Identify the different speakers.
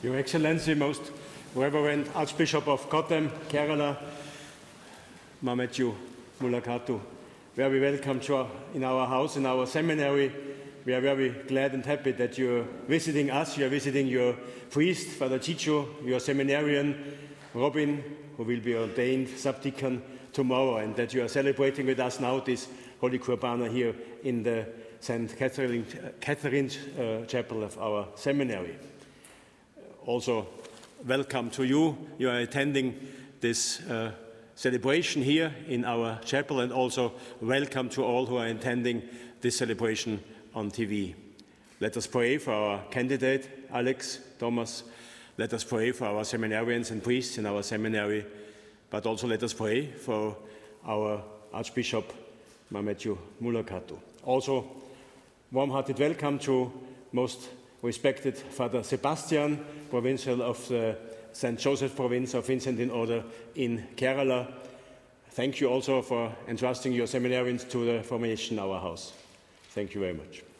Speaker 1: Your Excellency, Most Reverend Archbishop of Kottayam, Kerala, Mametju Mulakatu, very welcome in our house, in our seminary. We are very glad and happy that you're visiting us. You're visiting your priest, Father Chicho, your seminarian, Robin, who will be ordained subdeacon tomorrow, and that you are celebrating with us now this Holy Qurbana here in the St. Catherine's Chapel of our seminary. Also, welcome to you. You are attending this celebration here in our chapel, and also welcome to all who are attending this celebration on TV. Let us pray for our candidate, Alex Thomas. Let us pray for our seminarians and priests in our seminary, but also let us pray for our Archbishop, Mametju Mulakatu. Also, warm-hearted welcome to most respected Father Sebastian, Provincial of the St. Joseph Province of Vincent in Order in Kerala. Thank you also for entrusting your seminarians to the formation in our house. Thank you very much.